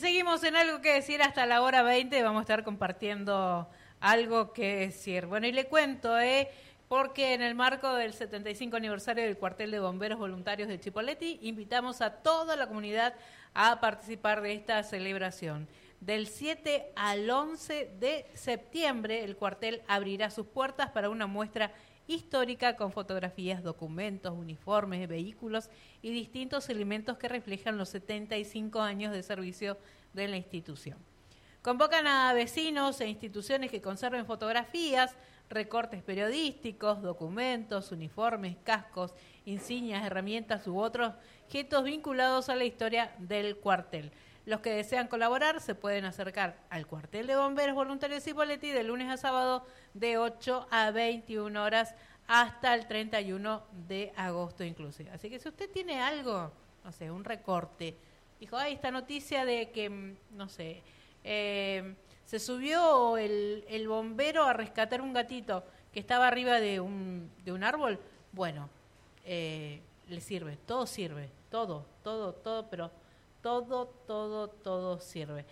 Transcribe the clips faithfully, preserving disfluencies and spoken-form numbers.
seguimos en Algo que Decir hasta la hora veinte. Vamos a estar compartiendo algo que decir. Bueno, y le cuento, ¿eh? Porque en el marco del setenta y cinco aniversario del Cuartel de Bomberos Voluntarios de Chipoleti, invitamos a toda la comunidad a participar de esta celebración. Del siete al once de septiembre, el cuartel abrirá sus puertas para una muestra histórica con fotografías, documentos, uniformes, vehículos y distintos elementos que reflejan los setenta y cinco años de servicio de la institución. Convocan a vecinos e instituciones que conserven fotografías, recortes periodísticos, documentos, uniformes, cascos, insignias, herramientas u otros objetos vinculados a la historia del cuartel. Los que desean colaborar se pueden acercar al Cuartel de Bomberos Voluntarios de Cipolletti de lunes a sábado de ocho a veintiuna horas hasta el treinta y uno de agosto inclusive. Así que si usted tiene algo, no sé, un recorte, dijo, hay esta noticia de que, no sé, eh, se subió el, el bombero a rescatar un gatito que estaba arriba de un, de un árbol, bueno, eh, le sirve, todo sirve, todo, todo, todo, pero... Todo, todo, todo sirve.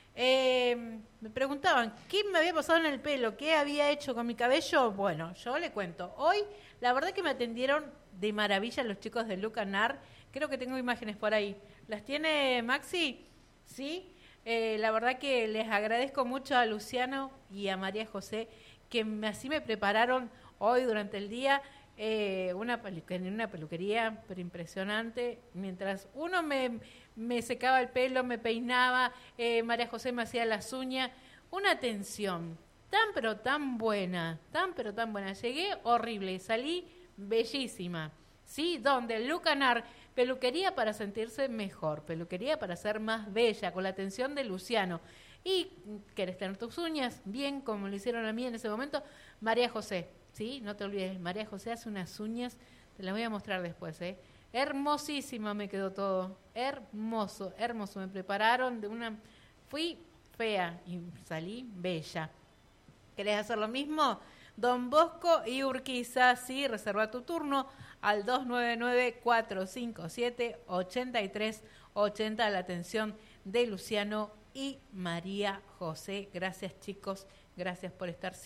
Eh, me preguntaban, ¿qué me había pasado en el pelo? ¿Qué había hecho con mi cabello? Bueno, yo le cuento. Hoy, la verdad que me atendieron de maravilla los chicos de Lucanar. Creo que tengo imágenes por ahí. ¿Las tiene Maxi? Sí. Eh, la verdad que les agradezco mucho a Luciano y a María José, que me, así me prepararon hoy durante el día. Eh, una en una peluquería, pero impresionante. Mientras uno me, me secaba el pelo, me peinaba, eh, María José me hacía las uñas. Una atención tan pero tan buena, tan pero tan buena. Llegué horrible y salí bellísima. ¿Sí? Donde Lucanar, peluquería para sentirse mejor, peluquería para ser más bella, con la atención de Luciano. Y querés tener tus uñas bien, como lo hicieron a mí en ese momento, María José. Sí, no te olvides, María José hace unas uñas, te las voy a mostrar después, ¿eh? Hermosísima me quedó todo, hermoso, hermoso. Me prepararon de una, fui fea y salí bella. ¿Querés hacer lo mismo? Don Bosco y Urquiza, sí, reserva tu turno al dos nueve nueve, cuatro cinco siete, ocho tres ocho cero, la atención de Luciano y María José. Gracias, chicos, gracias por estar